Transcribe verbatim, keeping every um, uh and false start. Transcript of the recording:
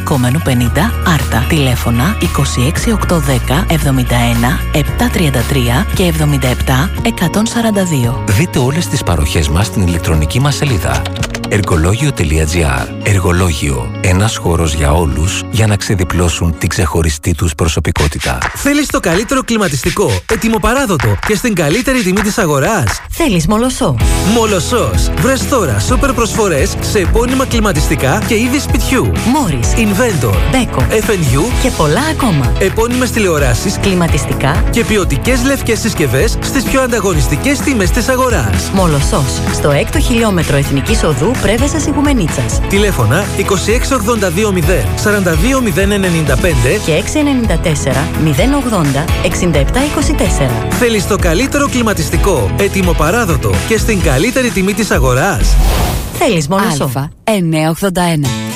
Κομμένου πενήντα, Άρτα. Τηλέφωνα είκοσι έξι οκτακόσια δέκα εβδομήντα ένα επτακόσια τριάντα τρία και εβδομήντα επτά εκατόν σαράντα δύο. Δείτε όλες τις παροχές μας στην ηλεκτρονική μας σελίδα εργολόγιο τελεία τζι άρ. Εργολόγιο. Ένας χώρος για όλους για να ξεδιπλώσουν την ξεχωριστή τους προσωπικότητα. Θέλεις το καλύτερο κλιματιστικό, ετοιμοπαράδοτο και στην καλύτερη τιμή της αγοράς? Θέλεις Μολοσσό. Μολοσσός. Βρες τώρα σούπερ προσφορές σε επώνυμα κλιματιστικά και είδη σπιτιού. Μόρις, Inventor, Beko, εφ εν γιου και πολλά ακόμα. Επώνυμες τηλεοράσεις, Κλιματιστικά και ποιοτικές λευκές συσκευές στις πιο ανταγωνιστικές τιμές της αγοράς. Μολοσσός. Στο έκτο χιλιόμετρο Εθνικής Οδού Πρέβεζας Ιγουμενίτσας. Τηλέφωνα είκοσι έξι ογδόντα δύο μηδέν σαράντα δύο μηδέν ενενήντα πέντε και έξι εννιά τέσσερα μηδέν ογδόντα εξήντα επτά είκοσι τέσσερα. Θέλεις το καλύτερο κλιματιστικό, έτοιμο παράδοτο και στην καλύτερη τιμή της αγοράς? Θέλεις Μολοσσό. Α εννιακόσια ογδόντα ένα.